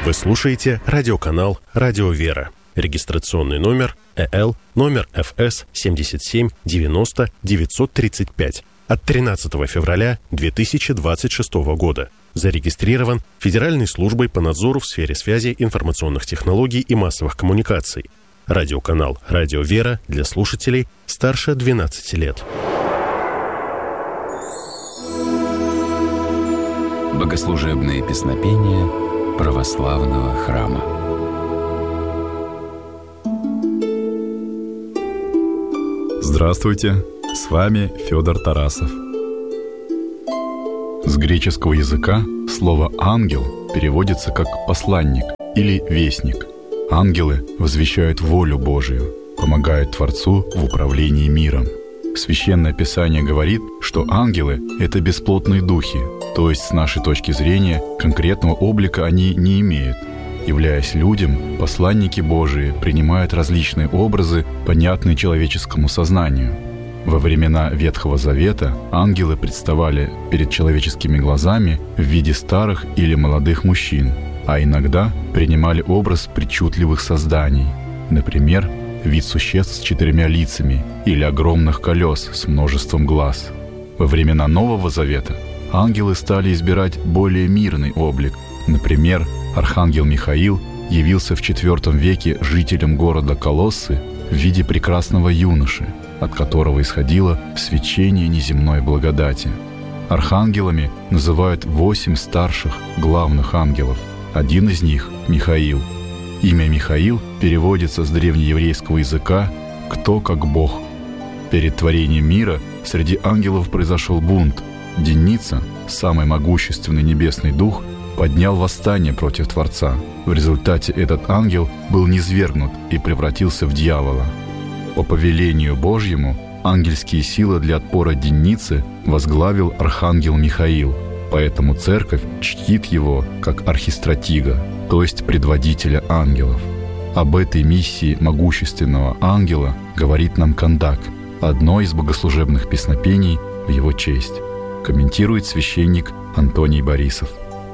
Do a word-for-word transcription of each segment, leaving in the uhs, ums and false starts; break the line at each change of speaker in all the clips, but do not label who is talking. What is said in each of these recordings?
Вы слушаете радиоканал «Радио Вера». Регистрационный номер э эл, номер эф эс семьдесят семь девяносто девятьсот тридцать пять от тринадцатого февраля две тысячи двадцать шестого года. Зарегистрирован Федеральной службой по надзору в сфере связи, информационных технологий и массовых коммуникаций. Радиоканал «Радио Вера» для слушателей старше двенадцати лет.
Богослужебные песнопения православного храма.
Здравствуйте, с вами Федор Тарасов. С греческого языка слово «ангел» переводится как «посланник» или «вестник». Ангелы возвещают волю Божию, помогают Творцу в управлении миром. Священное Писание говорит, что ангелы — это бесплотные духи, то есть с нашей точки зрения конкретного облика они не имеют. Являясь людям, посланники Божии принимают различные образы, понятные человеческому сознанию. Во времена Ветхого Завета ангелы представали перед человеческими глазами в виде старых или молодых мужчин, а иногда принимали образ причудливых созданий, например, вид существ с четырьмя лицами или огромных колес с множеством глаз. Во времена Нового Завета ангелы стали избирать более мирный облик. Например, архангел Михаил явился в четвёртом веке жителям города Колоссы в виде прекрасного юноши, от которого исходило свечение неземной благодати. Архангелами называют восемь старших главных ангелов. Один из них — Михаил. Имя Михаил переводится с древнееврейского языка «кто как Бог». Перед творением мира среди ангелов произошел бунт. Деница, самый могущественный небесный дух, поднял восстание против Творца. В результате этот ангел был низвергнут и превратился в дьявола. По повелению Божьему ангельские силы для отпора Деницы возглавил архангел Михаил, поэтому церковь чтит его как архистратига, то есть предводителя ангелов. Об этой миссии могущественного ангела говорит нам Кандак, одно из богослужебных песнопений в его честь. Комментирует священник Антоний Борисов.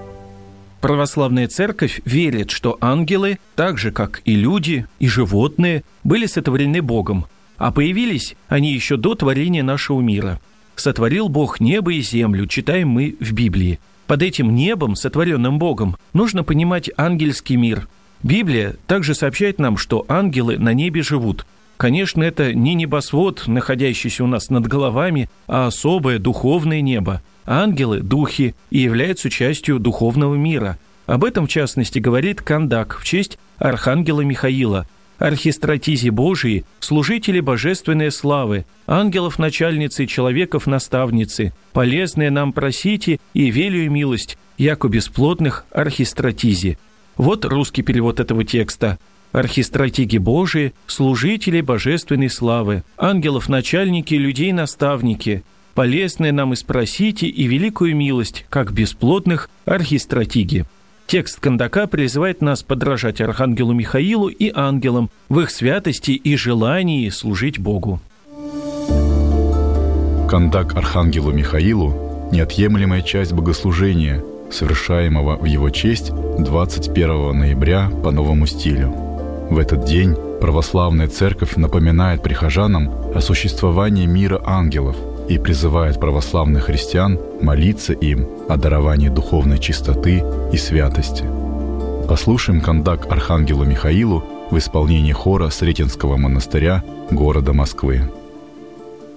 Православная церковь верит, что ангелы, так же как и люди, и животные, были сотворены Богом, а появились они еще до творения нашего мира. «Сотворил Бог небо и землю», читаем мы в Библии. Под этим небом, сотворенным Богом, нужно понимать ангельский мир. Библия также сообщает нам, что ангелы на небе живут. Конечно, это не небосвод, находящийся у нас над головами, а особое духовное небо. Ангелы – духи и являются частью духовного мира. Об этом, в частности, говорит Кандак в честь архангела Михаила. Архистратизи Божии, служители божественной славы, ангелов начальницы и человеков наставницы, полезные нам просите и велию милость, яко бесплотных архистратизи. Вот русский перевод этого текста. Архистратиги Божии, служители божественной славы, ангелов начальники, людей наставники, полезные нам и спросите и великую милость, как бесплотных архистратиги. Текст Кандака призывает нас подражать архангелу Михаилу и ангелам в их святости и желании служить Богу.
Кандак архангелу Михаилу – неотъемлемая часть богослужения, совершаемого в его честь двадцать первого ноября по новому стилю. В этот день православная церковь напоминает прихожанам о существовании мира ангелов и призывает православных христиан молиться им о даровании духовной чистоты и святости. Послушаем Кандак архангелу Михаилу в исполнении хора Сретенского монастыря города Москвы.